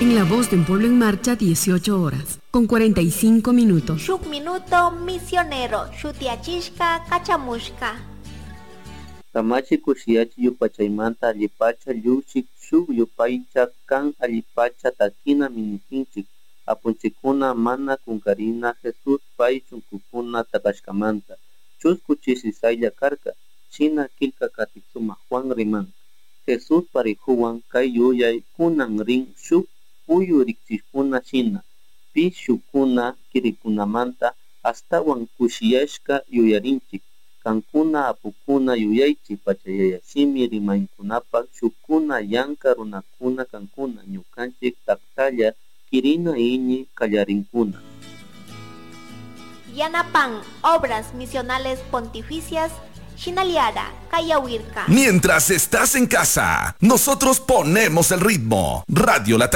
En La Voz de un Pueblo en Marcha, 18 horas, con 45 minutos. Shuk minuto misionero, shutiachishka kachamushka. Kamachi kushiachi yupachaymanta allipacha llushik shuk yupaycha kan allipacha takina minikinchik apunchikuna mana kunkarina Jesus pay chunkukuna takashkamanta chusku chisisaylla karka china kilka katik sumak Juan riman Jesus parihuwan kay yuyay kunan rin shuk puyu riksiskuna shina pi shukuna kirikunamanta astawan kushiyashka yuyarinchik kankuna apukuna yuyaychik pachayayashimi rimaykunapak shukkuna yanka runakuna kankuna ñukanchik taktalla kirina iñi kallarinkuna. Yanapan, obras misionales pontificias, Shinaliara, Kayawirka. Mientras estás en casa, nosotros ponemos el ritmo. Radio La